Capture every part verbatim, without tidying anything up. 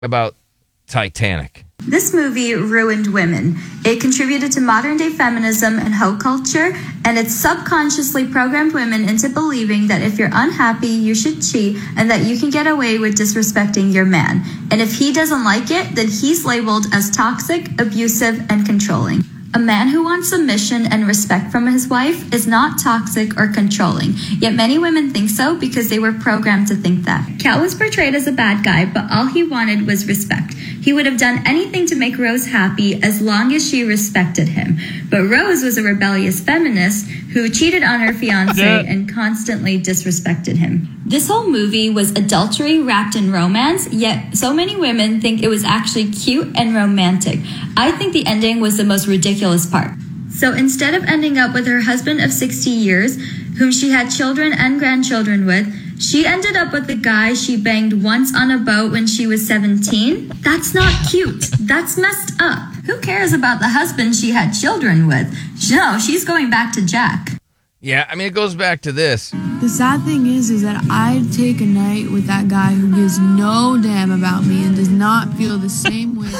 about Titanic. This movie ruined women. It contributed to modern-day feminism and hoe culture, and it subconsciously programmed women into believing that if you're unhappy, you should cheat, and that you can get away with disrespecting your man. And if he doesn't like it, then he's labeled as toxic, abusive, and controlling. A man who wants submission and respect from his wife is not toxic or controlling, yet many women think so because they were programmed to think that. Cal was portrayed as a bad guy, but all he wanted was respect. He would have done anything to make Rose happy as long as she respected him. But Rose was a rebellious feminist who cheated on her fiancé yeah. and constantly disrespected him. This whole movie was adultery wrapped in romance, yet so many women think it was actually cute and romantic. I think the ending was the most ridiculous part. So instead of ending up with her husband of sixty years, whom she had children and grandchildren with, she ended up with the guy she banged once on a boat when she was seventeen. That's not cute. That's messed up. Who cares about the husband she had children with? No, she's going back to Jack. Yeah, I mean, it goes back to this. The sad thing is, is that I'd take a night with that guy who gives no damn about me and does not feel the same way.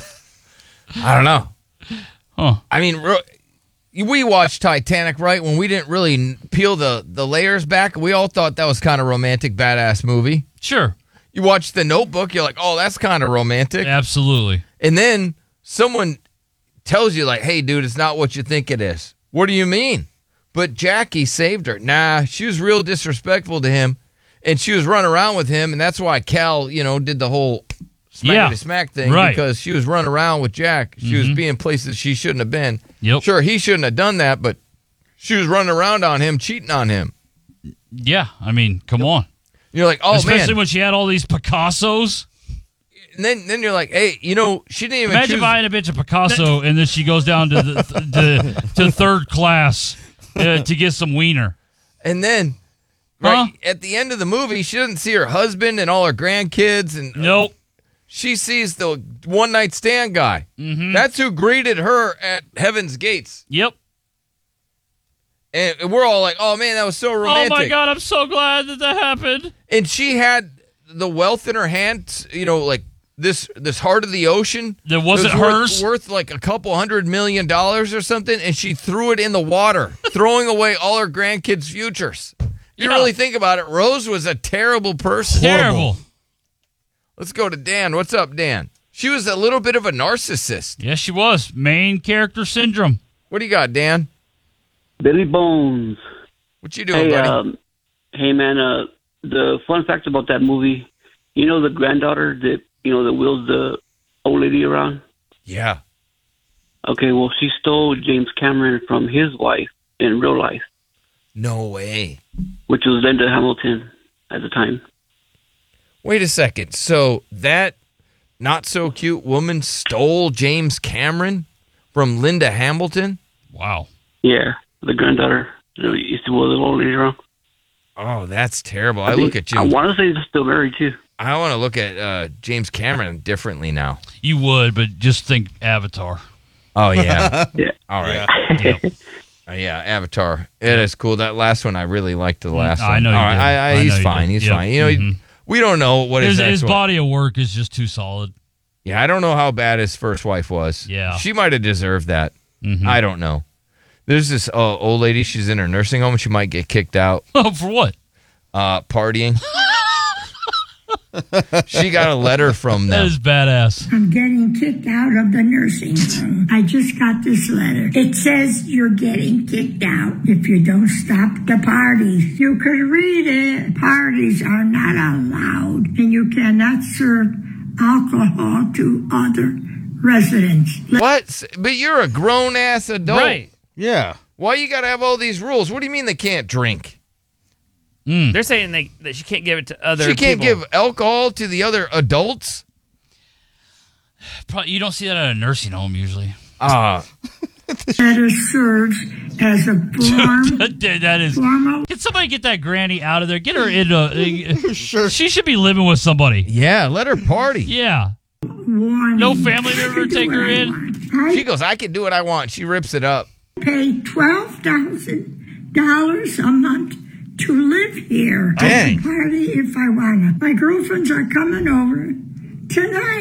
I don't know. Huh. I mean, we watched Titanic, right? When we didn't really peel the, the layers back, we all thought that was kind of romantic, badass movie. Sure. You watch The Notebook, you're like, oh, that's kind of romantic. Absolutely. And then someone tells you, like, hey, dude, it's not what you think it is. What do you mean? But Jackie saved her. Nah, she was real disrespectful to him, and she was running around with him, and that's why Cal, you know, did the whole smack yeah, to smack thing, right. because she was running around with Jack. She mm-hmm. was being places she shouldn't have been. Yep. Sure, he shouldn't have done that, but she was running around on him, cheating on him. Yeah, I mean, come yep. on. You're like, oh, Especially man. Especially when she had all these Picassos. And then, then you're like, hey, you know, she didn't even Imagine choose- buying a bitch of Picasso, and then she goes down to the, to, to third class uh, to get some wiener. And then, right, huh? at the end of the movie, she doesn't see her husband and all her grandkids. And Nope. Uh, she sees the one-night stand guy. Mm-hmm. That's who greeted her at Heaven's Gates. Yep. And we're all like, oh, man, that was so romantic. Oh, my God, I'm so glad that that happened. And she had the wealth in her hand, you know, like this this heart of the ocean. That wasn't it was hers? Worth, worth like a couple hundred million dollars or something, and she threw it in the water, throwing away all her grandkids' futures. You yeah. really think about it, Rose was a terrible person. Terrible. Horrible. Let's go to Dan. What's up, Dan? She was a little bit of a narcissist. Yes, she was. Main character syndrome. What do you got, Dan? Billy Bones. What you doing, hey, buddy? Um, hey, man, uh, the fun fact about that movie, you know the granddaughter that, you know, that wheels the old lady around? Yeah. Okay, well, she stole James Cameron from his wife in real life. No way. Which was Linda Hamilton at the time. Wait a second. So that not-so-cute woman stole James Cameron from Linda Hamilton? Wow. Yeah, the granddaughter used to wheel the old lady around. Oh, that's terrible. I, I think, look at Jim. I want to say they're still married, too. I want to look at uh, James Cameron differently now. You would, but just think Avatar. Oh, yeah. yeah. All right. Yeah. Yep. Uh, yeah, Avatar. It is cool. That last one, I really liked the last I one. I know you All right, did. I, I, I he's know fine. you He's yep. fine. You know, mm-hmm. he, we don't know what his, his, his body of work is just too solid. Yeah, I don't know how bad his first wife was. Yeah. She might have deserved that. Mm-hmm. I don't know. There's this uh, old lady. She's in her nursing home. She might get kicked out. Oh, for what? Uh, partying. She got a letter from them. That is badass. I'm getting kicked out of the nursing home. I just got this letter. It says you're getting kicked out if you don't stop the parties. You could read it. Parties are not allowed, and you cannot serve alcohol to other residents. What? But you're a grown-ass adult. Right. Yeah. Why you got to have all these rules? What do you mean they can't drink? Mm. They're saying they, that she can't give it to other She can't people. give alcohol to the other adults? Probably, you don't see that at a nursing home usually. Ah. Uh, Better serves as a form. That is. Formal. Can somebody get that granny out of there? Get her in a. Sure. She should be living with somebody. Yeah, let her party. Yeah. Warning. No family member take her in. I She goes, I can do what I want. She rips it up. pay twelve thousand dollars a month to live here. Dang. I can party if I wanna. My girlfriends are coming over tonight.